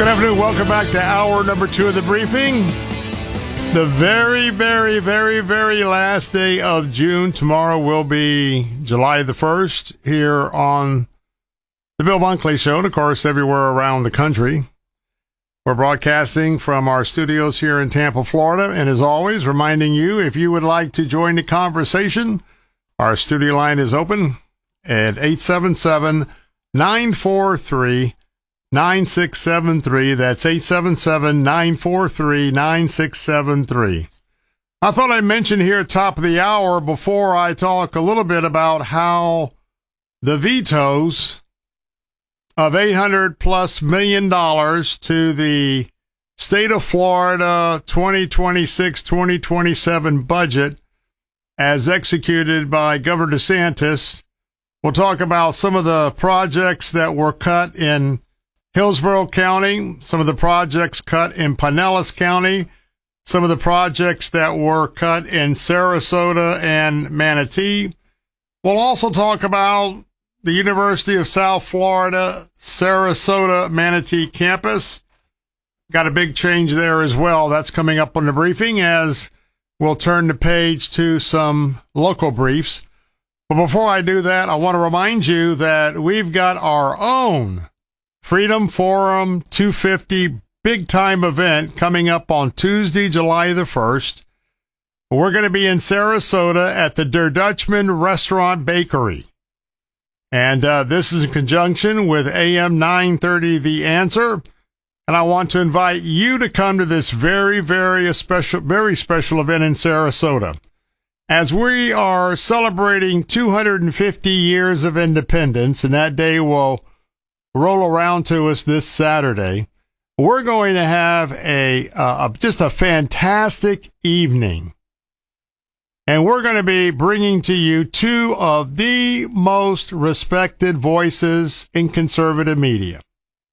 Good afternoon. Welcome back to hour number 2 of the briefing. The very, very, very, very last day of June. Tomorrow will be July the 1st here on the Bill Bunkley Show, and of course, everywhere around the country. We're broadcasting from our studios here in Tampa, Florida, and as always, reminding you, if you would like to join the conversation, our studio line is open at 877-943-9673. That's 877-943-9673. I thought I'd mention here at top of the hour before I talk a little bit about how the vetoes of $800+ million to the state of Florida 2026-2027 budget as executed by Governor DeSantis. We'll talk about some of the projects that were cut in Hillsborough County, some of the projects cut in Pinellas County, some of the projects that were cut in Sarasota and Manatee. We'll also talk about the University of South Florida, Sarasota, Manatee campus. Got a big change there as well. That's coming up on the briefing as we'll turn the page to some local briefs. But before I do that, I want to remind you that we've got our own Freedom Forum 250 big-time event coming up on Tuesday, July the 1st. We're going to be in Sarasota at the Der Dutchman Restaurant Bakery. And this is in conjunction with AM 930 The Answer. And I want to invite you to come to this very special event in Sarasota. As we are celebrating 250 years of independence, and that day will roll around to us this Saturday, we're going to have just a fantastic evening. And we're going to be bringing to you two of the most respected voices in conservative media.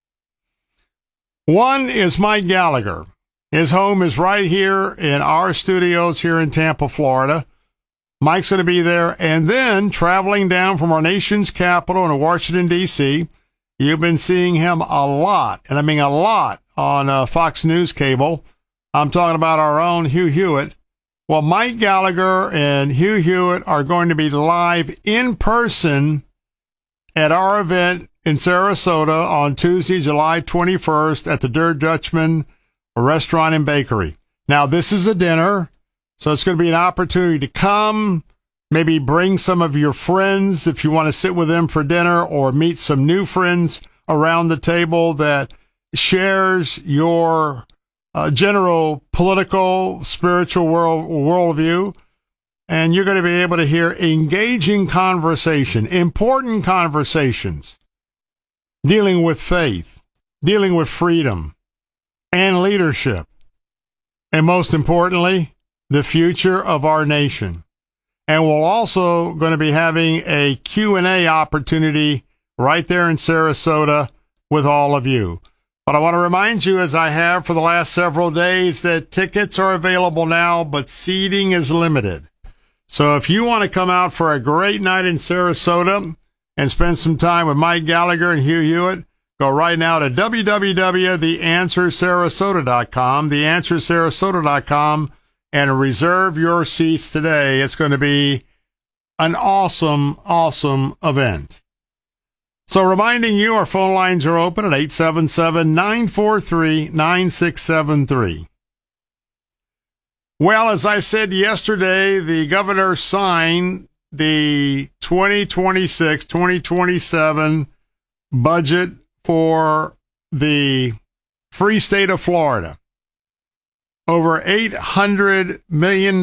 One is Mike Gallagher. His home is right here in our studios here in Tampa, Florida. Mike's going to be there. And then traveling down from our nation's capital in Washington, D.C., you've been seeing him a lot, and I mean a lot, on Fox News Cable. I'm talking about our own Hugh Hewitt. Well, Mike Gallagher and Hugh Hewitt are going to be live in person at our event in Sarasota on Tuesday, July 21st at the Der Dutchman Restaurant and Bakery. Now, this is a dinner, so it's going to be an opportunity to come. Maybe bring some of your friends if you want to sit with them for dinner, or meet some new friends around the table that shares your general political, spiritual worldview. And you're going to be able to hear engaging conversation, important conversations, dealing with faith, dealing with freedom and leadership, and most importantly, the future of our nation. And we're also going to be having a Q&A opportunity right there in Sarasota with all of you. But I want to remind you, as I have for the last several days, that tickets are available now, but seating is limited. So if you want to come out for a great night in Sarasota and spend some time with Mike Gallagher and Hugh Hewitt, go right now to www.theanswersarasota.com, theanswersarasota.com, and reserve your seats today. It's going to be an awesome event. So reminding you, our phone lines are open at 877-943-9673. Well, as I said yesterday, the governor signed the 2026-2027 budget for the free state of Florida. Over $800 million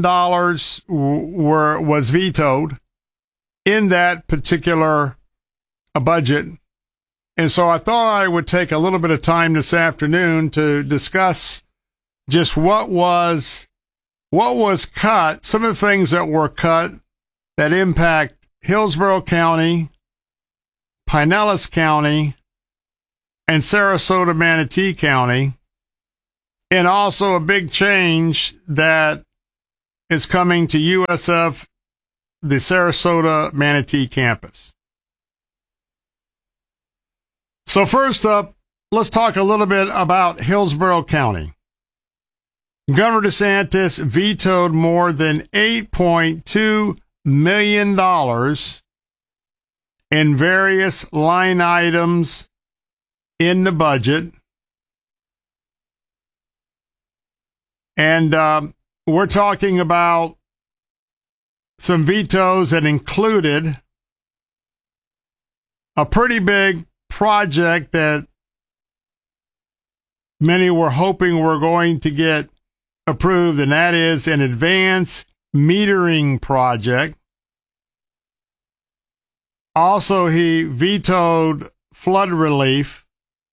was vetoed in that particular budget. And so I thought I would take a little bit of time this afternoon to discuss just what was cut, some of the things that were cut that impact Hillsborough County, Pinellas County, and Sarasota, Manatee County. And also a big change that is coming to USF, the Sarasota Manatee campus. So first up, let's talk a little bit about Hillsborough County. Governor DeSantis vetoed more than $8.2 million in various line items in the budget. And we're talking about some vetoes that included a pretty big project that many were hoping were going to get approved, and that is an advanced metering project. Also, he vetoed flood relief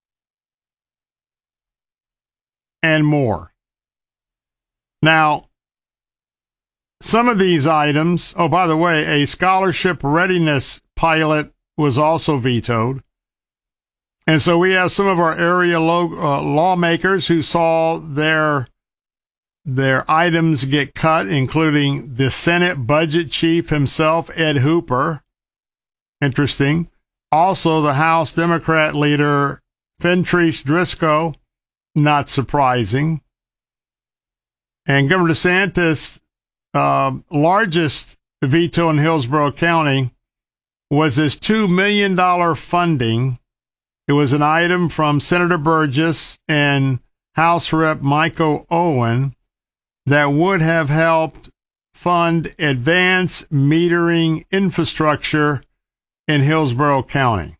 and more. Now, some of these items, oh, by the way, a scholarship readiness pilot was also vetoed. And so we have some of our area lawmakers who saw their items get cut, including the Senate budget chief himself, Ed Hooper. Interesting. Also, the House Democrat leader, Fentrice Driscoll, not surprising. And Governor DeSantis' largest veto in Hillsborough County was this $2 million funding. It was an item from Senator Burgess and House Rep Michael Owen that would have helped fund advanced metering infrastructure in Hillsborough County.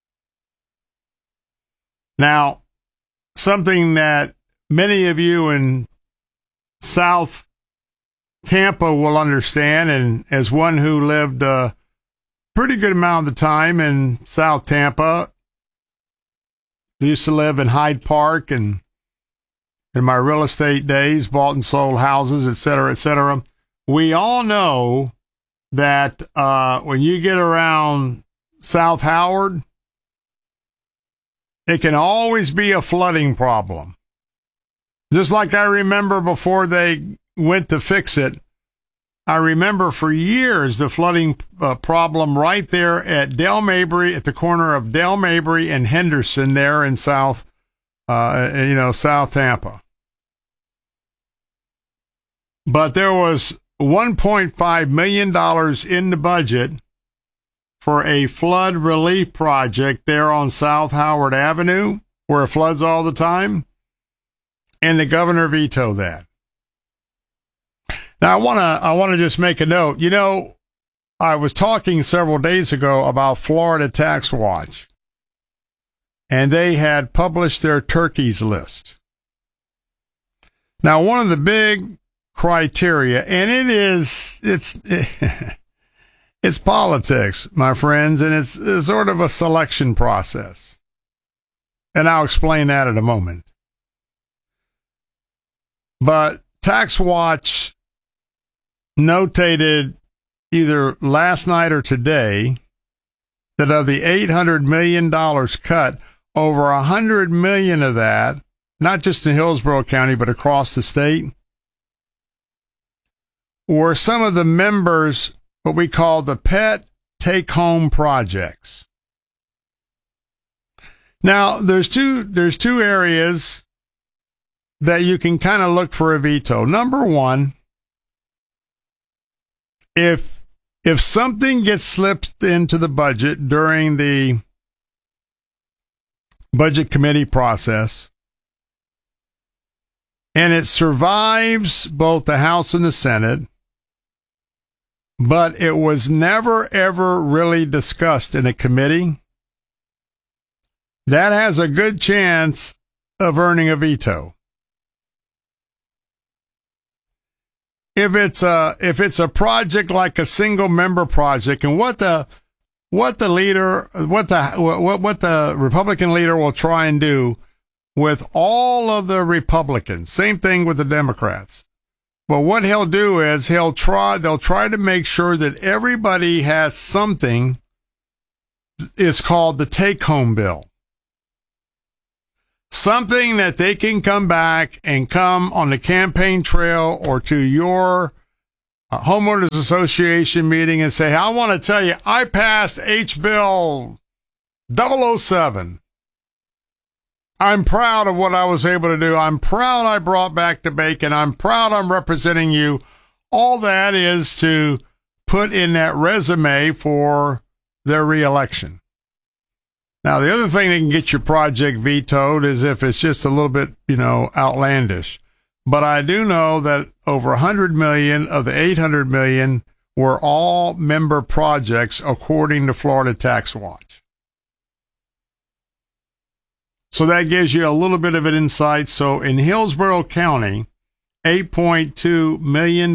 Now, something that many of you in South Tampa will understand, and as one who lived a pretty good amount of the time in South Tampa, used to live in Hyde Park, and in my real estate days, bought and sold houses, et cetera, we all know that when you get around South Howard, it can always be a flooding problem. Just like I remember before they went to fix it, I remember for years the flooding problem right there at Dale Mabry, at the corner of Dale Mabry and Henderson there in South Tampa. But there was $1.5 million in the budget for a flood relief project there on South Howard Avenue, where it floods all the time. And the governor vetoed that. Now, I want to just make a note. You know, I was talking several days ago about Florida Tax Watch, and they had published their turkeys list. Now, one of the big criteria, and it's politics, my friends, and it's sort of a selection process. And I'll explain that in a moment. But Tax Watch notated either last night or today that of the $800 million cut, over $100 million of that, not just in Hillsborough County, but across the state, were some of the members, what we call the pet take-home projects. Now, there's two areas that you can kind of look for a veto. Number one, if something gets slipped into the budget during the budget committee process and it survives both the House and the Senate, but it was never, ever really discussed in a committee, that has a good chance of earning a veto. If it's a project like a single member project, and what the Republican leader will try and do with all of the Republicans, same thing with the Democrats. But what he'll do is they'll try to make sure that everybody has something. It's called the take-home bill. Something that they can come back and come on the campaign trail or to your homeowners association meeting and say, I want to tell you, I passed H. Bill 007. I'm proud of what I was able to do. I'm proud I brought back the bacon. I'm proud I'm representing you. All that is to put in that resume for their reelection. Now, the other thing that can get your project vetoed is if it's just a little bit, outlandish. But I do know that over 100 million of the 800 million were all member projects, according to Florida Tax Watch. So that gives you a little bit of an insight. So in Hillsborough County, $8.2 million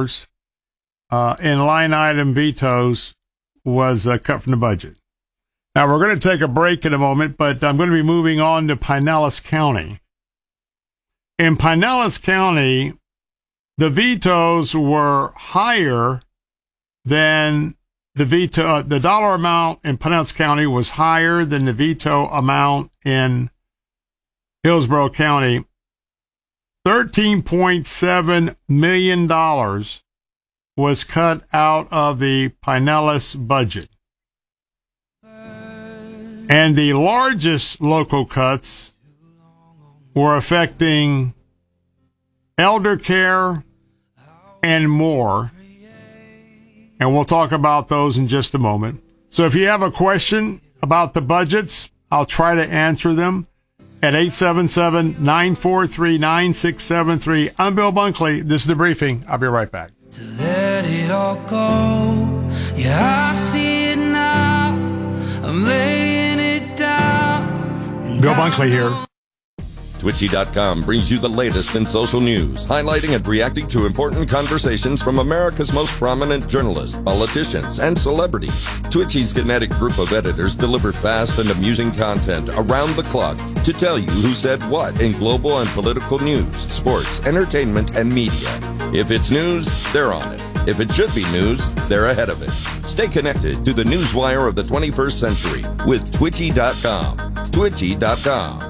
in line item vetoes was cut from the budget. Now, we're going to take a break in a moment, but I'm going to be moving on to Pinellas County. In Pinellas County, the vetoes were higher than the veto. The dollar amount in Pinellas County was higher than the veto amount in Hillsborough County. $13.7 million was cut out of the Pinellas budget. And the largest local cuts were affecting elder care and more. And we'll talk about those in just a moment. So if you have a question about the budgets, I'll try to answer them at 877-943-9673. I'm Bill Bunkley. This is The Briefing. I'll be right back. To let it all go. Yeah, I see it now. I'm laying it down. Bill Bunkley here. Twitchy.com brings you the latest in social news, highlighting and reacting to important conversations from America's most prominent journalists, politicians, and celebrities. Twitchy's kinetic group of editors deliver fast and amusing content around the clock to tell you who said what in global and political news, sports, entertainment, and media. If it's news, they're on it. If it should be news, they're ahead of it. Stay connected to the newswire of the 21st century with Twitchy.com. Twitchy.com.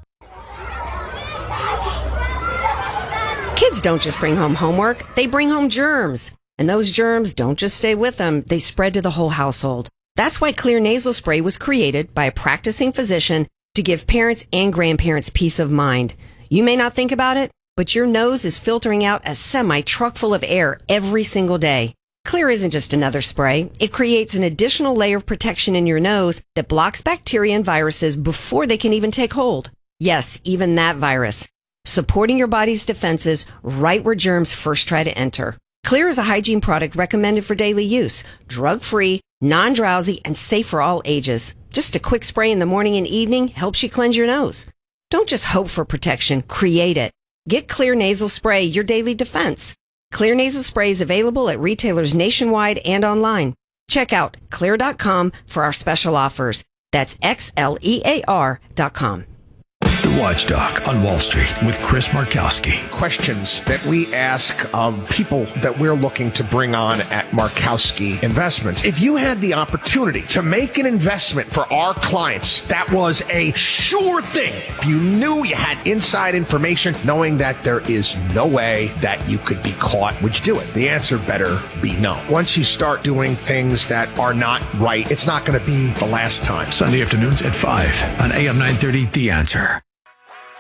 Kids don't just bring home homework, they bring home germs. And those germs don't just stay with them, they spread to the whole household. That's why Xlear nasal spray was created by a practicing physician to give parents and grandparents peace of mind. You may not think about it, but your nose is filtering out a semi-truck full of air every single day. Xlear isn't just another spray. It creates an additional layer of protection in your nose that blocks bacteria and viruses before they can even take hold. Yes, even that virus. Supporting your body's defenses right where germs first try to enter. Xlear is a hygiene product recommended for daily use, drug-free, non-drowsy, and safe for all ages. Just a quick spray in the morning and evening helps you cleanse your nose. Don't just hope for protection, create it. Get Xlear nasal spray, your daily defense. Xlear nasal spray is available at retailers nationwide and online. Check out Xlear.com for our special offers. That's XLEAR.com. The Watchdog on Wall Street with Chris Markowski. Questions that we ask of people that we're looking to bring on at Markowski Investments. If you had the opportunity to make an investment for our clients, that was a sure thing. If you knew you had inside information, knowing that there is no way that you could be caught, would you do it? The answer better be no. Once you start doing things that are not right, it's not going to be the last time. Sunday afternoons at 5 on AM 930, The Answer.